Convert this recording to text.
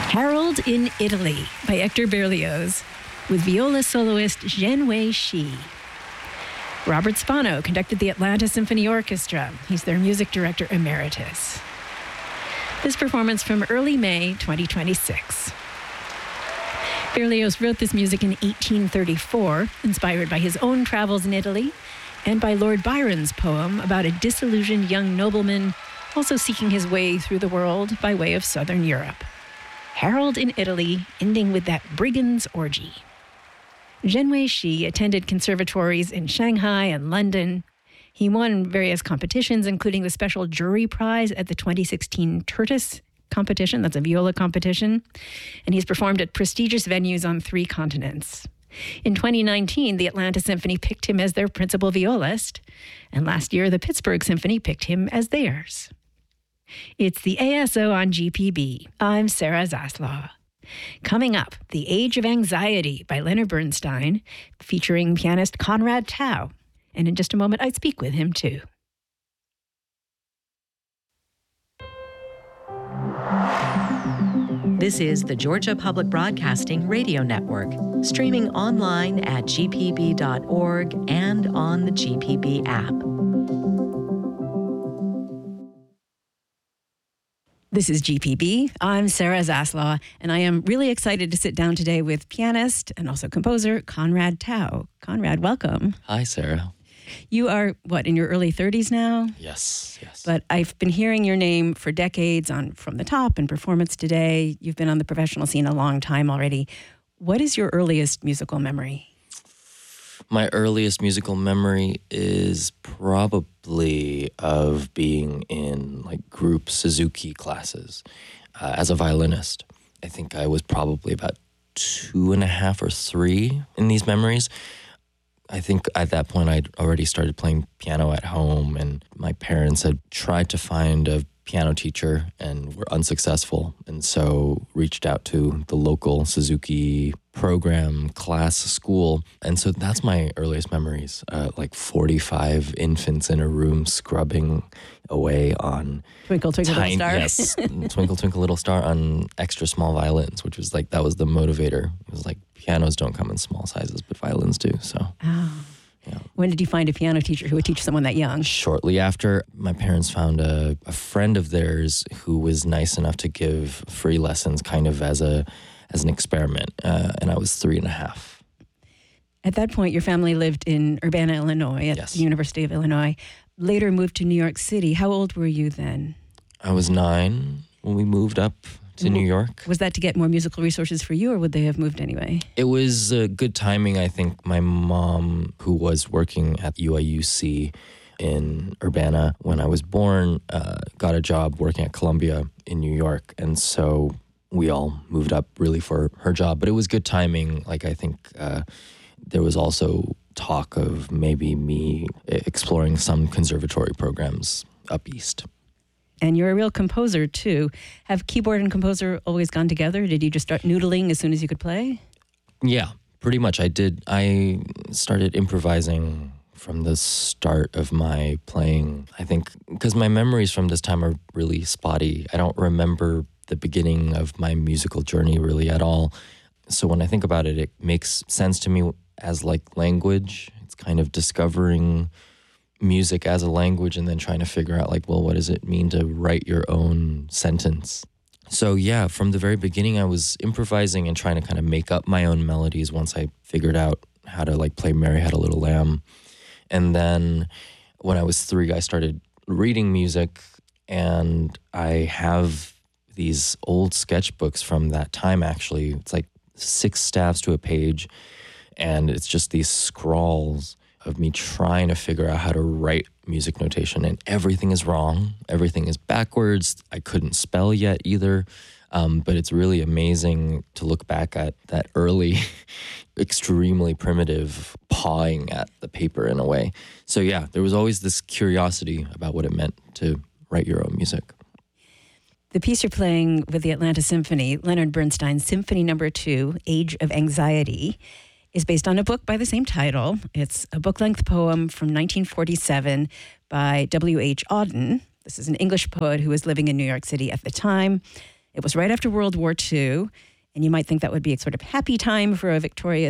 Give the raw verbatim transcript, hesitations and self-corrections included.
Harold in Italy by Hector Berlioz with viola soloist Zhenwei Shi. Robert Spano conducted the Atlanta Symphony Orchestra. He's their music director emeritus. This performance from early May twenty twenty-six. Berlioz wrote this music in eighteen thirty-four, inspired by his own travels in Italy and by Lord Byron's poem about a disillusioned young nobleman also seeking his way through the world by way of southern Europe. Harold in Italy, ending with that brigand's orgy. Zhenwei Shi attended conservatories in Shanghai and London. He won various competitions, including the special jury prize at the twenty sixteen Tertis competition. That's a viola competition. And he's performed at prestigious venues on three continents. In twenty nineteen, the Atlanta Symphony picked him as their principal violist. And last year, the Pittsburgh Symphony picked him as theirs. It's the A S O on G P B. I'm Sarah Zaslaw. Coming up, The Age of Anxiety by Leonard Bernstein, featuring pianist Conrad Tao. And in just a moment, I speak with him, too. This is the Georgia Public Broadcasting Radio Network, streaming online at g p b dot org and on the G P B app. This is G P B. I'm Sarah Zaslaw, and I am really excited to sit down today with pianist and also composer Conrad Tao. Conrad, welcome. Hi, Sarah. You are, what, in your early thirties now? Yes, yes. But I've been hearing your name for decades on From the Top and Performance Today. You've been on the professional scene a long time already. What is your earliest musical memory? My earliest musical memory is probably of being in like group Suzuki classes uh, as a violinist. I think I was probably about two and a half or three in these memories. I think at that point I'd already started playing piano at home, and my parents had tried to find a piano teacher and were unsuccessful, and so reached out to the local Suzuki program class school. And so that's my earliest memories, uh, like forty-five infants in a room scrubbing away on Twinkle, Twinkle, tiny, Little Star. Yes, Twinkle, Twinkle, Little Star on extra small violins, which was like, that was the motivator. It was like, pianos don't come in small sizes, but violins do, so. Oh. Yeah. When did you find a piano teacher who would teach someone that young? Shortly after, my parents found a, a friend of theirs who was nice enough to give free lessons kind of as a as an experiment, uh, and I was three and a half. At that point, your family lived in Urbana, Illinois, at Yes. the University of Illinois. Later moved to New York City. How old were you then? I was nine when we moved up to Mm-hmm. New York. Was that to get more musical resources for you, or would they have moved anyway? It was uh, good timing, I think. My mom, who was working at U I U C in Urbana when I was born, uh, got a job working at Columbia in New York. And so we all moved up really for her job. But it was good timing. Like, I think uh, there was also talk of maybe me exploring some conservatory programs up east. And you're a real composer, too. Have keyboard and composer always gone together? Did you just start noodling as soon as you could play? Yeah, pretty much. I did. I started improvising from the start of my playing, I think, because my memories from this time are really spotty. I don't remember the beginning of my musical journey really at all. So when I think about it, it makes sense to me as like language. It's kind of discovering music as a language and then trying to figure out like, well, what does it mean to write your own sentence? So yeah, from the very beginning, I was improvising and trying to kind of make up my own melodies once I figured out how to like play Mary Had a Little Lamb. And then when I was three, I started reading music, and I have these old sketchbooks from that time, actually. It's like six staffs to a page, and it's just these scrawls of me trying to figure out how to write music notation, and everything is wrong. Everything is backwards. I couldn't spell yet either. Um, but it's really amazing to look back at that early, extremely primitive pawing at the paper in a way. So yeah, there was always this curiosity about what it meant to write your own music. The piece you're playing with the Atlanta Symphony, Leonard Bernstein's Symphony Number Two, Age of Anxiety, is based on a book by the same title. It's a book-length poem from nineteen forty-seven by W H Auden. This is an English poet who was living in New York City at the time. It was right after World War Two, and you might think that would be a sort of happy time for a Victoria's